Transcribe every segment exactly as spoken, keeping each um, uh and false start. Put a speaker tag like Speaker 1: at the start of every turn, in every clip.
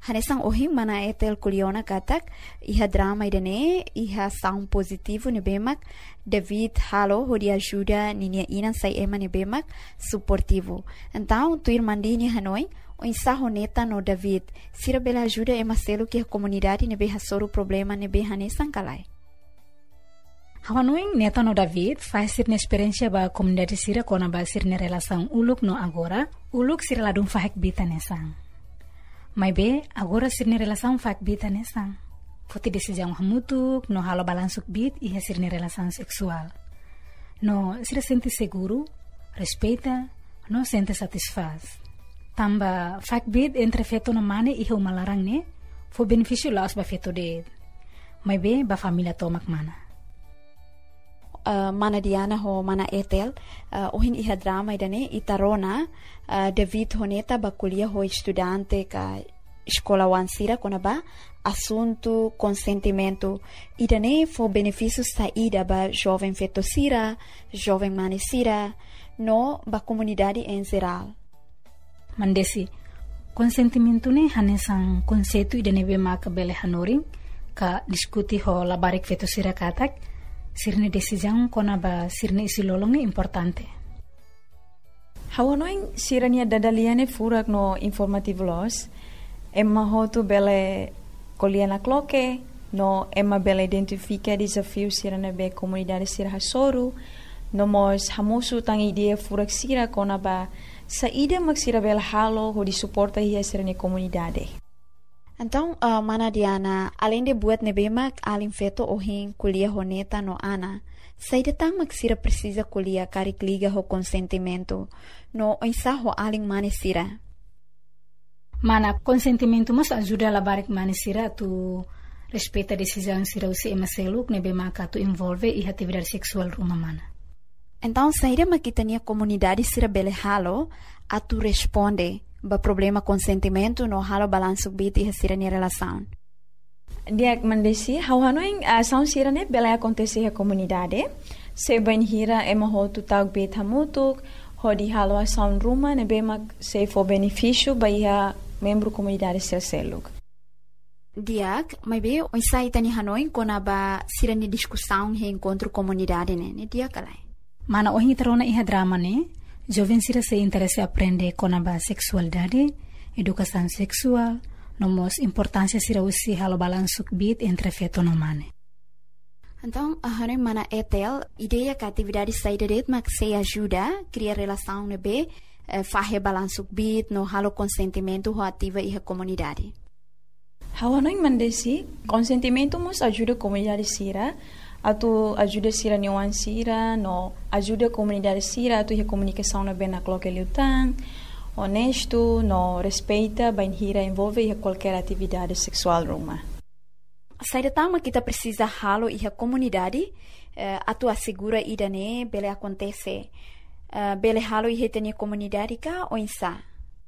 Speaker 1: Hanesang ohing mana etel kuliona katak iha drama idane iha sound positivo nebemak David halo hodi ajuda ninia inan sai ema nebemak suportivo. Então tu irmandini Hanoi o ensaho neta no David sira bela ajuda ema selo que a comunidade nebe hasoro problema nebe hanesang kalai.
Speaker 2: Hawanuing neta no David faz sirne experiência ba comunidade sira kona ba sirne relação uluk no agora uluk sira ladung fahek bita nesang. Mai be agora sirne relação fahek bita nesang. Foti decisão hamutuk no halo balansuk bit iha sirne relação sexual. No sira sente seguro, respeita, no sente satisfaz. Tamba fahek bit entre feto no mane iha umalarang ne fo benefício laos ba feto de. Mai be ba família tomak mana. Uh, mana Diana ho mana Etel uh, ohin iha drama idane itarona uh, David honeta ba kuliah ho estudante ka escola wansira kona ba assunto consentimento idane fo benefícios saída ba jovem fetosira jovem manesira no ba comunidade em geral. Mandesi consentimento ne hanesang conceito idane be maka bele hanoring ka diskuti ho labarik fetosira katak sirne decisão kona ba sirne isi lolong ni importante.
Speaker 3: Hawanoing sirania dadaliane furak no informativo los emma hotu bele koliana kloke no emma bele identifica desafio sirane be comunidade sira hasoru no mos hamusu tang idea furak sira kona ba saída maksira bele halo ho di suporta hi sirane comunidade.
Speaker 1: Então, uh, mana Diana, além de buat nebemak alin feto ohin kuliah honeta no ana, saída tang maksira precisa kuliah karik liga ho consentimento no ensaho alin manesira.
Speaker 2: Mana consentimento mas ajuda la barik manesira tu respeita decisão sira usi emaseluk nebemak tu envolve e atividade sexual rumah mana.
Speaker 1: Então, saída makitania comunidade sira bele halo a tu responde ba problema consentimento no halo balanço bit e sirane relação.
Speaker 3: Diak mandesi hawanoing ação sirane bela acontece a comunidade se ben hira ema ho tu tag bit hamutuk hodi halo ação ruma ne bema se for benefício ba ia membro comunidade selseluk.
Speaker 1: Diak mai be o sai tani hanoing kona ba sirane discussão he encontro comunidade ne ne diak alai.
Speaker 2: Mana ohi terona iha drama ne jovem sira se interesse aprende kona ba sexualidade, educação sexual, nomos importância sira usi halo balansuk bit entre feto no mane.
Speaker 1: Então, a hane mana etel, ideia que a atividade saída det mak se ajuda criar relação nebe, eh, fahe balansuk bit no halo consentimento ho ativa e a comunidade.
Speaker 3: Hawanoing mandesi, consentimento mos ajuda a comunidade sira atu ajuda sira niwan sira no ajuda a comunidade sira atu a comunicação na bem na coloca liutang honesto no respeita bem hira envolve a qualquer atividade sexual ruma.
Speaker 1: Saída tama kita precisa halo e a comunidade uh, atu assegura idane bele acontece uh, bele halo e retenia comunidade ka ou insa.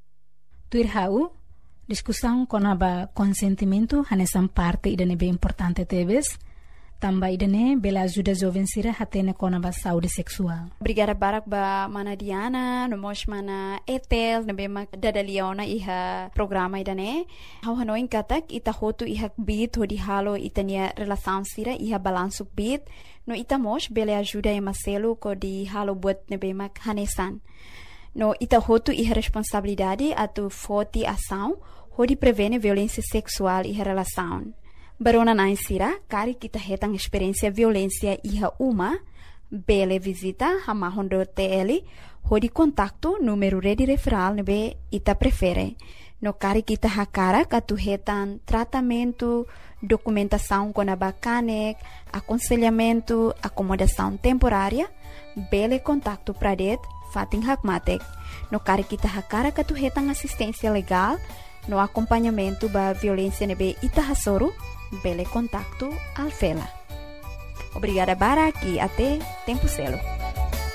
Speaker 2: Tuir hau discussão konaba consentimento hanesam parte idane bem importante tebes. Tambah idane bela ajuda jovem sira hatene kona ba saúde sexual.
Speaker 1: Obrigada barak ba mana Diana, no mos mana Etel, na bema dadaliona iha programa idane. Hau hanoin katak ita hotu iha bit hodi halo itania relação sira iha balanço bit. No ita mos bela ajuda ema selo ko di halo buat na bema hanesan. No ita hotu iha responsabilidade atu forte ação hodi prevene violência sexual iha relação. Barona na insira, kari kita hetang experiência violência iha uma, bele visita hama hondo T L, hodi contacto número rede referral nebe ita prefere. No kari kita hakara katu hetan tratamento, documentação com abacanek, aconselhamento, acomodação temporária, bele contacto pradet, fatin hakmatek. No kari kita hakara katu hetan assistência legal, no acompanhamento ba violência nebe ita hasoro, bele contacto alfela. Obrigada Barak e até tempo celo.